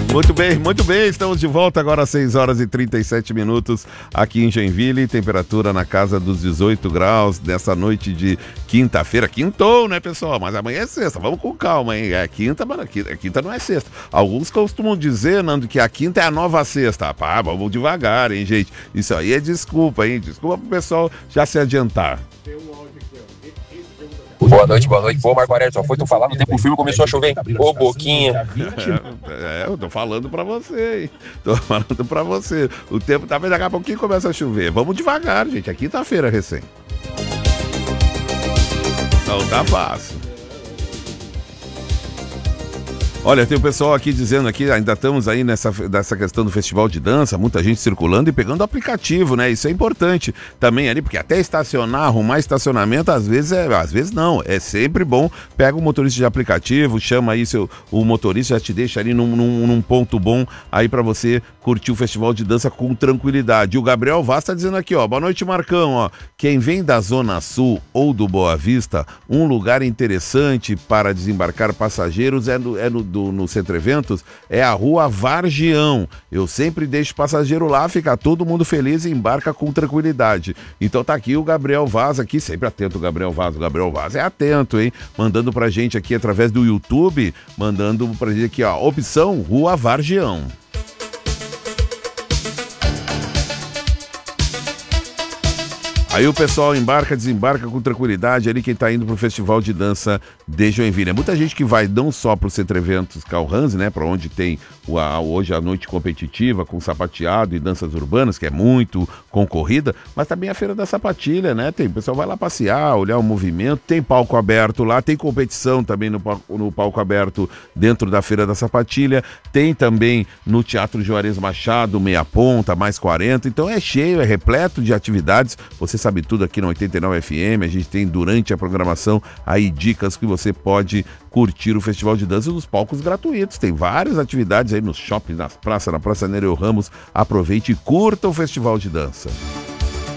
Muito bem, estamos de volta agora às 6 horas e 37 minutos aqui em Joinville, temperatura na casa dos 18 graus nessa noite de quinta-feira. Quintou, né, pessoal? Mas amanhã é sexta, vamos com calma, hein? É quinta, mano, quinta não é sexta. Alguns costumam dizer, Nando, que a quinta é a nova sexta. Pá, vamos devagar, hein, gente? Isso aí é desculpa, hein? Desculpa pro pessoal já se adiantar. Boa noite. Pô, Marco Aurélio, só foi tu falar no tempo firme começou a chover, hein? Ô, Boquinha. Eu tô falando pra você, hein? Tô falando pra você. O tempo tá bem, daqui a pouquinho começa a chover. Vamos devagar, gente. É quinta-feira recém. Não tá fácil. Olha, tem o pessoal aqui dizendo aqui, ainda estamos aí nessa questão do festival de dança, muita gente circulando e pegando o aplicativo, né? Isso é importante também ali, porque até estacionar, arrumar estacionamento, às vezes não, é sempre bom. Pega o motorista de aplicativo, chama aí o motorista, já te deixa ali num ponto bom aí pra você curtir o festival de dança com tranquilidade. E o Gabriel Vaz tá dizendo aqui, ó, boa noite, Marcão, ó, quem vem da Zona Sul ou do Boa Vista, um lugar interessante para desembarcar passageiros no Centro Eventos, é a Rua Vargião. Eu sempre deixo passageiro lá, fica todo mundo feliz e embarca com tranquilidade. Então tá aqui o Gabriel Vaz aqui, sempre atento o Gabriel Vaz. O Gabriel Vaz é atento, hein? Mandando pra gente aqui através do YouTube, mandando pra gente aqui, ó, opção Rua Vargião. Aí o pessoal embarca, desembarca com tranquilidade ali, quem tá indo pro Festival de Dança de Joinville. É muita gente que vai não só pro Centro Eventos Calhanse, né, pra onde tem hoje a noite competitiva com sapateado e danças urbanas, que é muito concorrida, mas também a Feira da Sapatilha, né, o pessoal vai lá passear, olhar o movimento, tem palco aberto lá, tem competição também no palco aberto dentro da Feira da Sapatilha, tem também no Teatro Juarez Machado, Meia Ponta, mais 40, então é cheio, é repleto de atividades, você sabe tudo aqui na 89 FM, a gente tem durante a programação aí dicas que você pode curtir o Festival de Dança nos palcos gratuitos, tem várias atividades aí nos shoppings, na Praça Nereu Ramos, aproveite e curta o Festival de Dança.